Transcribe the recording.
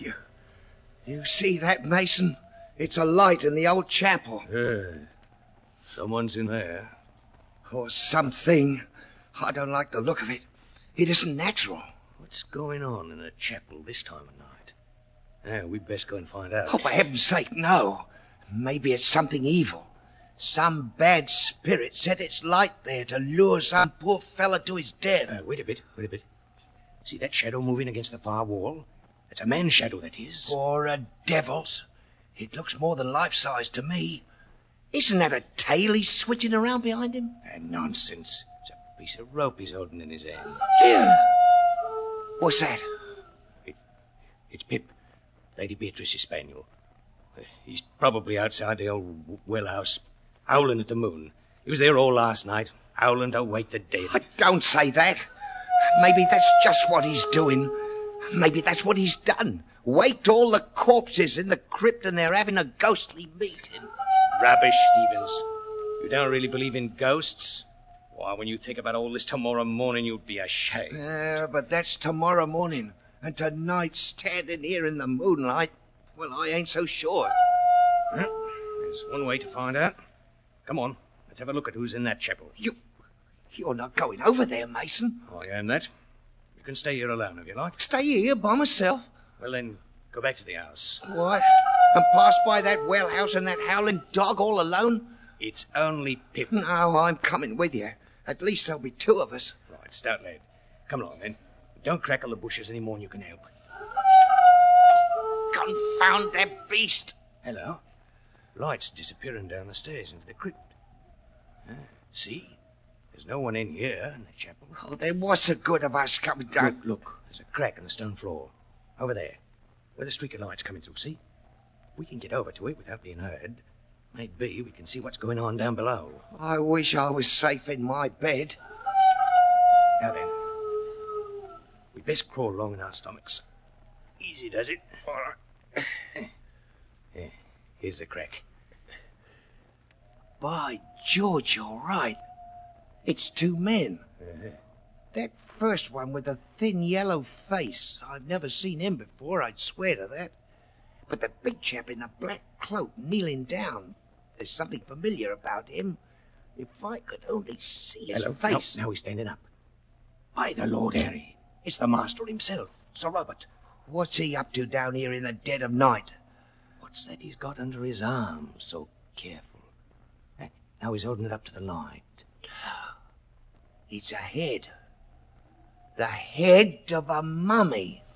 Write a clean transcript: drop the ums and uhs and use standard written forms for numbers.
You see that, Mason? It's a light in the old chapel. Yeah. Someone's in there. Or something. I don't like the look of it. It isn't natural. What's going on in a chapel this time of night? Yeah, we'd best go and find out. Oh, for heaven's sake, no. Maybe it's something evil. Some bad spirit set its light there to lure some poor fella to his death. Wait a bit. See that shadow moving against the far wall? It's a man's shadow, that is. Or a devil's. It looks more than life-size to me. Isn't that a tail he's switching around behind him? Nonsense. It's a piece of rope he's holding in his hand. Here. What's that? It's Pip, Lady Beatrice's spaniel. He's probably outside the old well house, howling at the moon. He was there all last night, howling to wake the dead. Don't say that. Maybe that's just what he's doing. Maybe that's what he's done. Waked all the corpses in the crypt and they're having a ghostly meeting. Rubbish, Stevens. You don't really believe in ghosts? Why, when you think about all this tomorrow morning, you'd be ashamed. But that's tomorrow morning. And tonight, standing here in the moonlight, well, I ain't so sure. There's one way to find out. Come on, let's have a look at who's in that chapel. You're not going over there, Mason. I am that. You can stay here alone if you like. Stay here by myself? Well, then, go back to the house. What? And pass by that well house and that howling dog all alone? It's only Pip. No, I'm coming with you. At least there'll be two of us. Right, stout lad. Come along, then. Don't crackle the bushes any more than you can help. Confound that beast! Hello. Light's disappearing down the stairs into the crypt. See? There's no one in here in the chapel. Oh, then what's the good of us coming down? Look. There's a crack in the stone floor. Over there. Where the streak of light's coming through, see? We can get over to it without being heard. Maybe we can see what's going on down below. I wish I was safe in my bed. Now then. We'd best crawl along in our stomachs. Easy does it. All right. Yeah, here's the crack. By George, you're right. It's two men. That first one with the thin yellow face. I've never seen him before, I'd swear to that. But the big chap in the black cloak kneeling down, there's something familiar about him. If I could only see his face. Now he's standing up. By the Lord Harry, it's the master himself, Sir Robert. What's he up to down here in the dead of night? What's that he's got under his arm, so careful? Now he's holding it up to the light. It's a head. The head of a mummy.